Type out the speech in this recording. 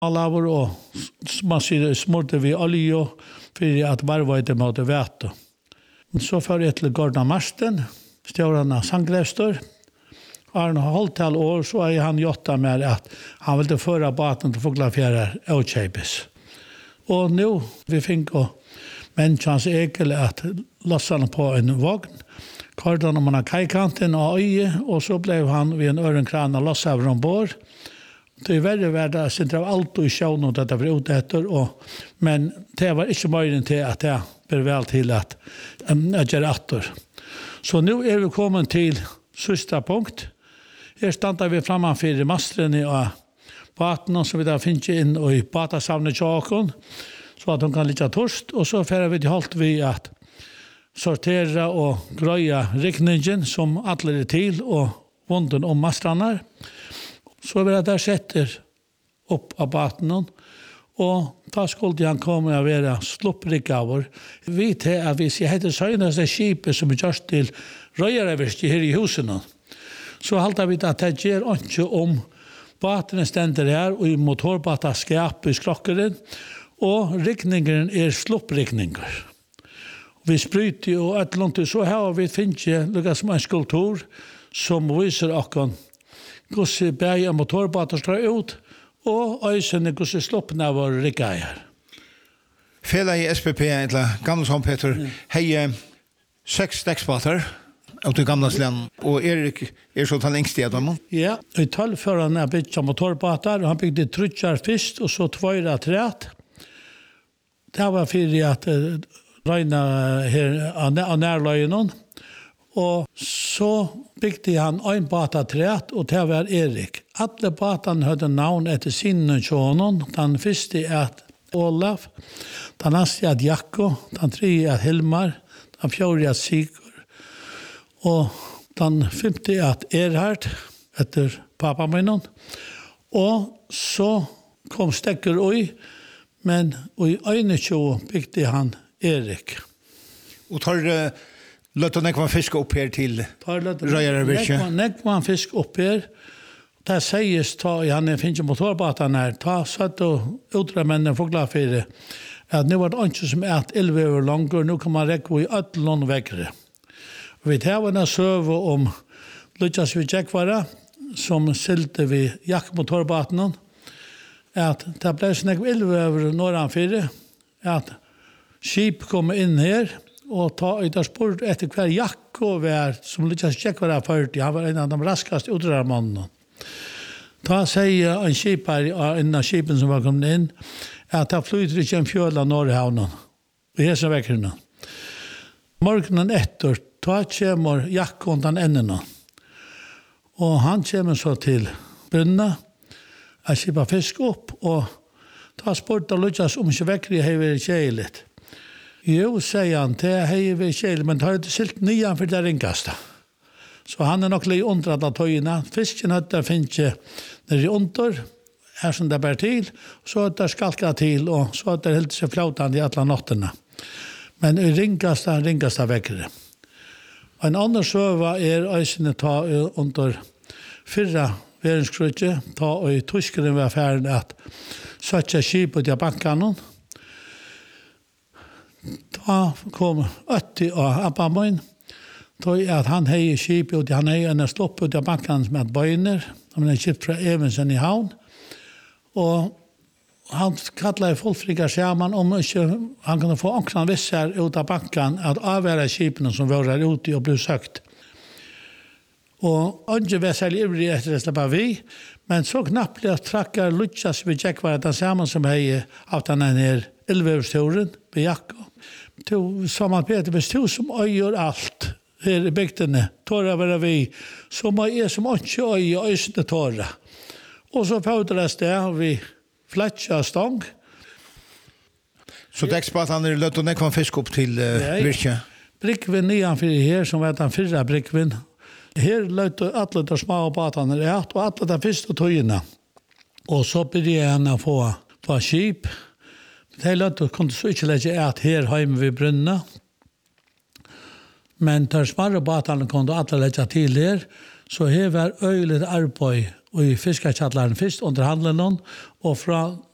Alaver og man sier smurte vi olje for at varvøyde måtte vete. Så fører jeg til Gordon Marsten, stjårene sangrevstør. Har han holdt til år, så er han gjort med at han ville føre baten til Fuglafjærer og Kjeipes. Og nå vi fikk menneskens ekel at losse han på en vogn, kørte han om han kaikanten og øye, og så ble han ved en ørenkran og losse over ombord. Det er veldig verdt at jeg av alt i sjøen og dette var ute etter, men det var ikke mulig til at jeg ble vel til at jeg gjør etter. Så nå er vi kommet til siste punkt. Her stander vi framfor mastrene av baten, som vi da finner inn i batasavnet tjåken, så at de kan ligge torst, og så fører vi til holdt vi at sortere og grøye rikningen som alle til, og vunden om mastrene. Så vi der setter opp av baten, og da skulle han komme og være slupprikkaver. Vi til at hvis jeg heter søgnaste skipet som er gjørst til røyereverst her i husene, så halte vi at det gjør ikke om batene stender her, og i motorbata skap i skrokkeren, og rikningen er slupprikninger. Vi spryter jo et langt, så har vi finnet lukket som en skulptur som viser akkurat hvordan bæg og motorbater står ut, og øysene hvordan sloppene var rikkeier. Fela i SPP, eller gamle som Peter, hei 6 dekksbater av det gamle land, og Erik så den lengste av dem? Ja, i 12 før han bygde motorbater, og han bygde trutjar først, og så 2 træt. Det var for at røyna her av nærløgene, og så bygde han en bata træt, og det var Erik. Alle batene hadde navn etter sinne tjånen. Den første er Olaf, den neste er Jakko, den tredje er Hilmar, den fjerde er Sigurd, og den femte er Erhard, etter pappa min. Og så kom Stekker ui, men i øyne tjå bygde han Erik. Og tar løtt og nekvann fisk opp her til røyerverkje? Nekvann fisk opp her. Det sies, han finner motorbaten her, satt og utremennene Fuglafjære, at nå var det ikke som 11 år langer, nå kan man rekke i 18 vekkere. Vi tar en søve om Lukas vi Tjekkvara, som silte vi jakkmotorbaten, at det ble sånn 11 år norranfyrer, at skip kom inn her, og ta spurt etter hver jakko var, som Lukas Tjekkvara 40, han var en av de raskeste utrærmannene. Da sier en skipper en av skipen som var kommet inn, at det flyter ikke en fjøl av Norrhavnen, i hese vekkerne. Morgenen etter, da kommer jakkon den endene. Og han kommer så til brunna, jeg skipper fisk opp, og da spurte Lukas om ikke vekkere har vært kjeiligt. Jo, sier han, det har vært kjeiligt, men det har ikke silt nian for det ringkaste. Så han nok litt undret av tøyene. Fisken hadde finnet nede i under, her som det bär til, så hadde det skalket til, og så hadde det helt seg flautende i alle nattene. Men i ringkaste vekkere. Og en annen søva øysene ta under 4 verdenskruttet, ta og i tyskeren var ferdig at søtja skipet i bankene. Da kom 80 av Abbamoin, då att han hej skip och han är en stopp ut av banken med böner. Han är skip från Evensen i havn. Och han kallade folkfriga skärman om inte han kunde få ankran vissar ut av banken att avvärja skipen som var där ute och blev sökt. Och inte väsel ivrig efter det släppa vi, men så knappt att trackar Lukas vid Tjekkvara den samman som hej haft den här 11-årstoren med Jakko. Som han Peter bestod som öjer allt her i bygdene, tåra være vi, som er som ikke øye og øsne tåra. Og så pødres det, vi fletja stång. Så dekksbatene løtt og nekvann fisk opp til virkje? Brikvin nianfyr her, som var den 4 brikvin. Her løtt alle de små batene rett, og alle de første tøyene. Og så begynte han å få skip. Det løtt kunne så ikke legge et her hjemme ved brunna. Men tar smarre batene kunne alle legge til her, så her var øyelig arbeid i fiskekjattleren først under handelen, og fra